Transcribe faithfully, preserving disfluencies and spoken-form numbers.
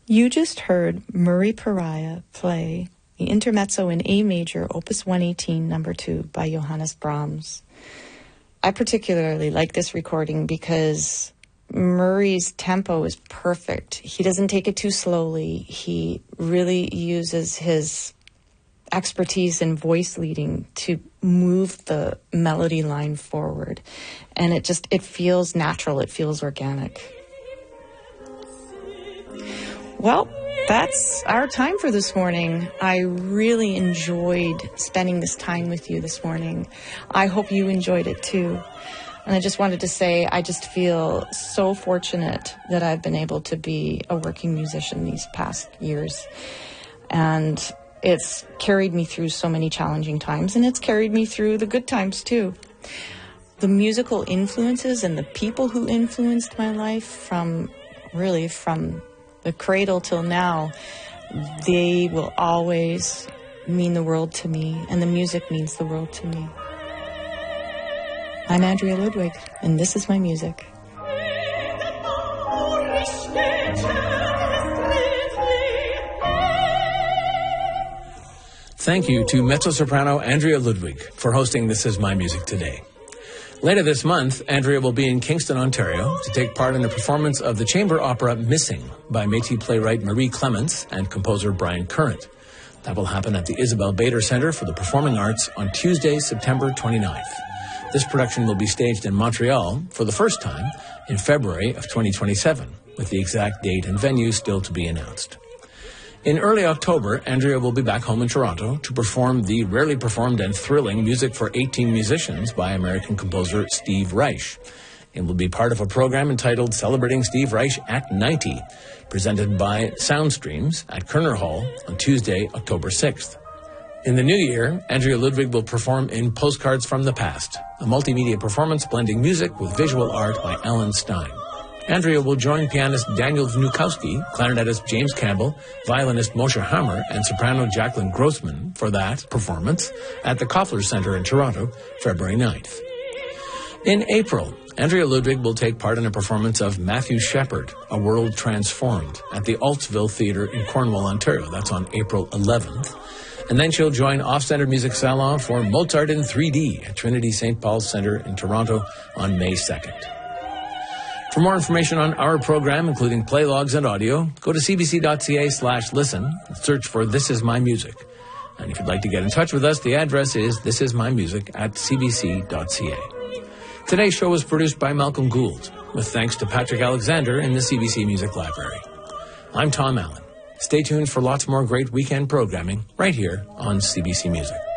You just heard Murray Pariah play the Intermezzo in A major, opus one eighteen, number two, by Johannes Brahms. I particularly like this recording because Murray's tempo is perfect. He doesn't take it too slowly. He really uses his expertise in voice leading to move the melody line forward. And it just, it feels natural. It feels organic. Well, that's our time for this morning. I really enjoyed spending this time with you this morning. I hope you enjoyed it too. And I just wanted to say I just feel so fortunate that I've been able to be a working musician these past years. And it's carried me through so many challenging times, and it's carried me through the good times too. The musical influences and the people who influenced my life from, really from the cradle till now, they will always mean the world to me, and the music means the world to me. I'm Andrea Ludwig, and this is my music. Thank you to mezzo-soprano Andrea Ludwig for hosting This Is My Music today. Later this month, Andrea will be in Kingston, Ontario, to take part in a performance of the chamber opera Missing by Métis playwright Marie Clements and composer Brian Current. That will happen at the Isabel Bader Centre for the Performing Arts on Tuesday, September twenty-ninth. This production will be staged in Montreal for the first time in February of twenty twenty-seven, with the exact date and venue still to be announced. In early October, Andrea will be back home in Toronto to perform the rarely performed and thrilling Music for eighteen Musicians by American composer Steve Reich. It will be part of a program entitled Celebrating Steve Reich at ninety, presented by Soundstreams at Kerner Hall on Tuesday, October sixth. In the new year, Andrea Ludwig will perform in Postcards from the Past, a multimedia performance blending music with visual art by Alan Stein. Andrea will join pianist Daniel Vnukowski, clarinetist James Campbell, violinist Moshe Hammer, and soprano Jacqueline Grossman for that performance at the Koffler Center in Toronto, February ninth. In April, Andrea Ludwig will take part in a performance of Matthew Shepard, A World Transformed, at the Altsville Theatre in Cornwall, Ontario. That's on April eleventh. And then she'll join Off-Center Music Salon for Mozart in three D at Trinity Saint Paul's Centre in Toronto on May second. For more information on our program, including play logs and audio, go to cbc.ca slash listen and search for This Is My Music. And if you'd like to get in touch with us, the address is thisismymusic at cbc.ca. Today's show was produced by Malcolm Gould, with thanks to Patrick Alexander in the C B C Music Library. I'm Tom Allen. Stay tuned for lots more great weekend programming right here on C B C Music.